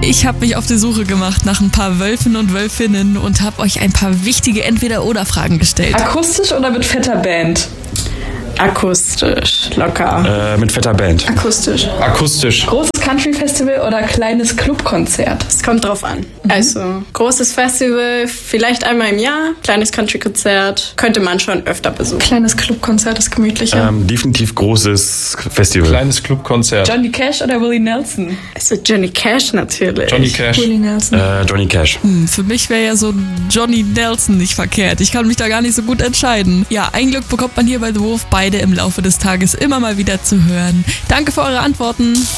Ich habe mich auf die Suche gemacht nach ein paar Wölfen und Wölfinnen und habe euch ein paar wichtige Entweder-oder-Fragen gestellt. Akustisch oder mit fetter Band? Akustisch, locker. Mit fetter Band. Akustisch. Akustisch. Großes Country-Festival oder kleines Clubkonzert? Es kommt drauf an. Also, großes Festival, vielleicht einmal im Jahr. Kleines Country-Konzert könnte man schon öfter besuchen. Kleines Clubkonzert ist gemütlicher. Definitiv großes Festival. Kleines Clubkonzert. Johnny Cash oder Willie Nelson? Also Johnny Cash natürlich. Johnny Cash. Willie Nelson. Johnny Cash. Für mich wäre ja so Johnny Nelson nicht verkehrt. Ich kann mich da gar nicht so gut entscheiden. Ja, ein Glück bekommt man hier bei The Wurf beide im Laufe des Tages immer mal wieder zu hören. Danke für eure Antworten.